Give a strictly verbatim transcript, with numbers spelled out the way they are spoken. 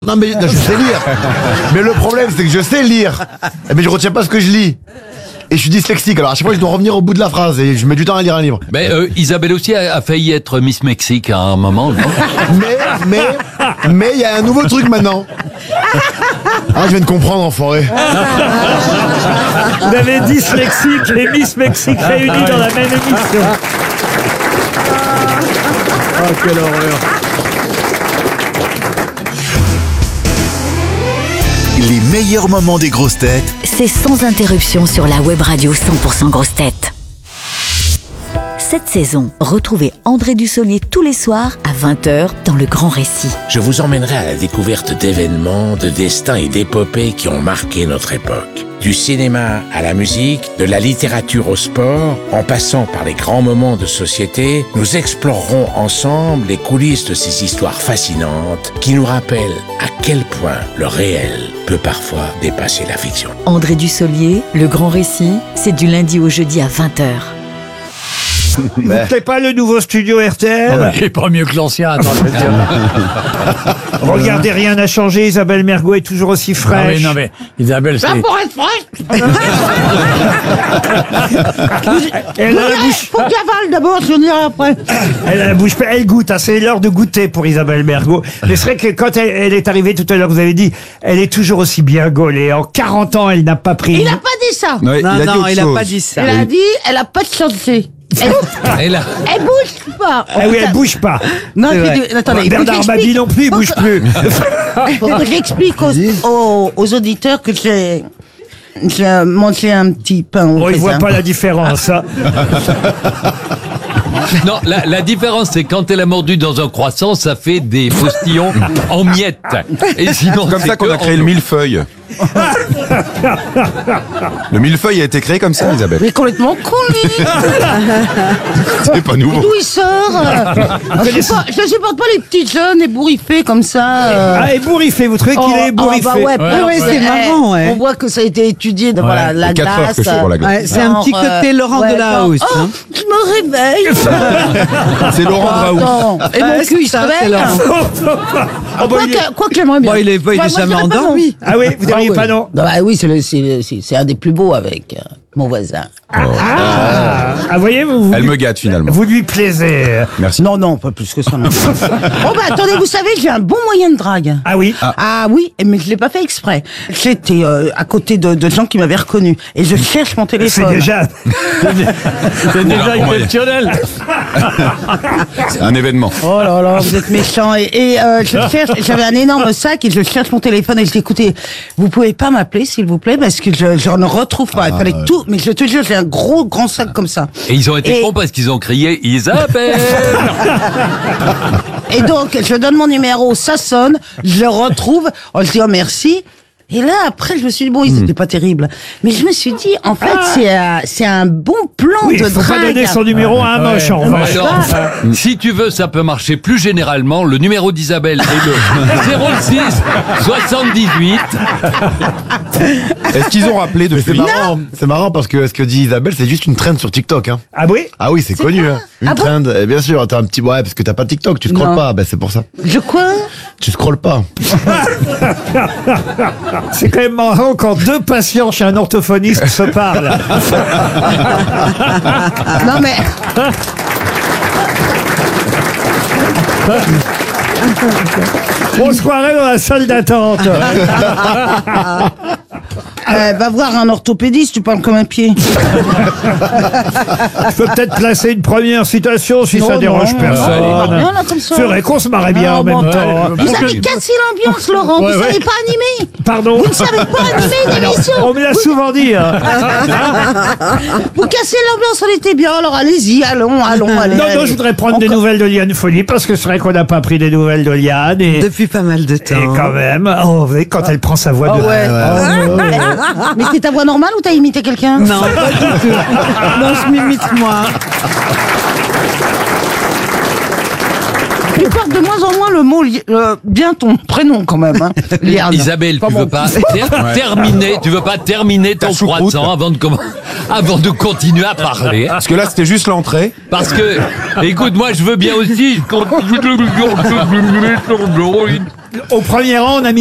Non mais non, je sais lire. Mais le problème c'est que je sais lire. Mais je retiens pas ce que je lis. Et je suis dyslexique, alors à chaque fois je dois revenir au bout de la phrase et je mets du temps à lire un livre. Mais euh, Isabelle aussi a, a failli être Miss Mexique à un moment, non? Mais, mais, mais il y a un nouveau truc maintenant. Ah, je viens de comprendre, enfoiré. Vous avez dyslexique et Miss Mexique réunis dans la même émission. Oh, quelle horreur. Les meilleurs moments des grosses têtes, c'est sans interruption sur la web radio cent pour cent grosses têtes. Cette saison, retrouvez André Dussolier tous les soirs à vingt heures dans Le Grand Récit. Je vous emmènerai à la découverte d'événements, de destins et d'épopées qui ont marqué notre époque. Du cinéma à la musique, de la littérature au sport, en passant par les grands moments de société, nous explorerons ensemble les coulisses de ces histoires fascinantes qui nous rappellent à quel point le réel peut parfois dépasser la fiction. André Dussolier, Le Grand Récit, c'est du lundi au jeudi à vingt heures. Vous ne plaît pas le nouveau studio R T L? Il est pas mieux que l'ancien, attends, je veux dire. Regardez, rien n'a changé. Isabelle Mergo est toujours aussi Non mais, fraîche. non mais, Isabelle, c'est... Pour être fraîche, Elle a la bouche, faut que j'avale d'abord, je dirai après. elle a la bouche, elle goûte. Hein, c'est l'heure de goûter pour Isabelle Mergo. Mais c'est vrai que quand elle, elle est arrivée tout à l'heure, vous avez dit, elle est toujours aussi bien gaulée. En quarante ans, elle n'a pas pris. Il n'a pas dit ça. Ouais, Non, il a dit non, autre il a chose. pas dit ça. Il a dit, elle a pas de santé. Elle, Et là, elle bouge pas. Ah oui, elle bouge pas. Non, C'est c'est vrai. du- attendez, faut que Bernard j'explique- Mabie non plus, il bouge plus. faut que j'explique aux, aux, aux auditeurs que j'ai, j'ai mangé un petit pain au On ne voit raisin. pas la différence. Hein. non, la, la différence c'est quand elle a mordu dans un croissant, ça fait des postillons en miettes. Et sinon, C'est comme c'est ça qu'on que a créé en- le millefeuille. Le millefeuille a été créé comme ça, Isabelle. Mais complètement con, lui. C'est pas nouveau. D'où il sort euh, je, supporte, je supporte pas les petits jeunes ébouriffés comme ça. euh. Ah, ébouriffé, vous trouvez qu'il Oh, est ébouriffé? oh, bah ouais, Ouais, ouais, c'est eh, marrant, ouais. On voit que ça a été étudié, de, voilà, la quatre heures glace. que je fais pour la glace. Ouais, c'est un Genre, petit côté euh, Laurent ouais, Delahousse. genre, Hein. oh, je me réveille. C'est Laurent Raoult. Attends, et mon Ouais, cul, il c'est se ça, c'est réveille. Ah, Laurent. bah, Quoi il est- que, quoi que j'aimerais bien. Bon, il est, il est Ouais, moi, jamais je dirais pas non. endormi. Ah oui, vous diriez Ah oui. pas non? Bah oui, c'est le- c'est c'est- c'est un des plus beaux avec euh, mon voisin. Ah, ah, voyez, vous, vous, Elle me gâte finalement. vous lui plaisez. Merci. Non, non, pas plus que ça. Non. Oh bah attendez, vous savez, j'ai un bon moyen de drague. Ah oui? Ah, oui, mais je l'ai pas fait exprès. J'étais euh, à côté de, de gens qui m'avaient reconnu et je cherche mon C'est téléphone. déjà... C'est déjà exceptionnel. C'est un événement. Oh là là, vous êtes méchants. Et, et euh, je cherche, j'avais un énorme sac et je cherche mon téléphone et je dis écoutez, vous pouvez pas m'appeler s'il vous plaît parce que je, je ne retrouve pas. Il fallait tout, mais je te jure, j'ai un gros grand sac comme ça. Et ils ont été Et- cons parce qu'ils ont crié Isabelle. Et donc, je donne mon numéro, ça sonne, je le retrouve, on se dit oh merci. Et là, après, je me suis dit, bon, ils Hmm. étaient pas terribles. Mais je me suis dit, en fait, c'est un, c'est un bon plan Oui, de il faut pas drague. donner son numéro à un moche, en revanche. Alors, si tu veux, ça peut marcher plus généralement. Le numéro d'Isabelle est le zéro six soixante-dix-huit. Est-ce qu'ils ont rappelé Mais c'est depuis? marrant, c'est marrant parce que ce que dit Isabelle, c'est juste une trend sur TikTok. Hein. Ah oui? Ah oui, c'est connu. Hein. Une Ah bon trend, et bien sûr, t'as un petit ouais, parce que t'as pas de TikTok, tu scrolles Non. pas, ben c'est pour ça. Je quoi? Tu scrolles pas. C'est quand même marrant quand deux patients chez un orthophoniste se parlent. Non, mais. On se croirait dans la salle d'attente. Euh, va voir un orthopédiste, tu parles comme un pied. Je peux peut-être placer une première citation si Non, ça non, dérange non, personne. non, non, non, comme ça. C'est vrai qu'on se marrait bien Non, en même bon, temps. Vous avez cassé l'ambiance, Laurent. Ouais, vous ouais. savez pas animer. Pardon? Vous ne savez pas animer une émission. On me l'a souvent dit. Hein. Vous cassez l'ambiance, on était bien. Alors allez-y, allons, allons, allez. Non, non, allez. je voudrais prendre des Encore- nouvelles de Liane Folie parce que c'est vrai qu'on n'a pas pris des nouvelles de Liane. Et, Depuis pas mal de et temps. quand même, oh, oui, quand elle prend sa voix Ah de... ouais. Mais c'est ta voix normale ou t'as imité quelqu'un? Non, pas du tout. Non, je m'imite moi. Tu portes de moins en moins le mot li- euh, bien ton prénom quand même. Hein. Liane. Isabelle, tu Pas veux bon. pas ter- terminer, tu veux pas terminer ton choucroute. croissant avant de comm- avant de continuer à parler. Parce que là, c'était juste l'entrée. Parce que, écoute, moi, je veux bien aussi. Au premier rang, on a mis